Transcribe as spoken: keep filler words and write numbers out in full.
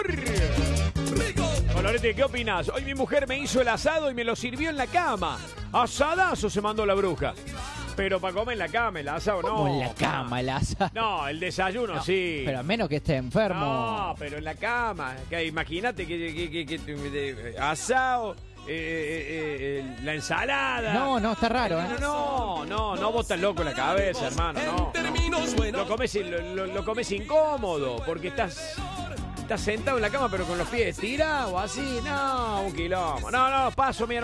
Colorete, ¿qué opinás? Hoy mi mujer me hizo el asado y me lo sirvió en la cama. Asadazo se mandó la bruja. Pero para comer en la cama, el asado no. ¿Cómo en la cama el asado? No, el desayuno No, sí. Pero a menos que esté enfermo. No, pero en la cama. Que imagínate que, que, que, que, que asado, eh, eh, eh, la ensalada. No, no, está raro, ¿eh? No, no, no, no botas loco la cabeza, hermano. No, no. Lo comes, lo, lo, lo comes incómodo porque estás, estás sentado en la cama pero con los pies estirados, así. No, un quilombo. No, no, paso, mi hermano.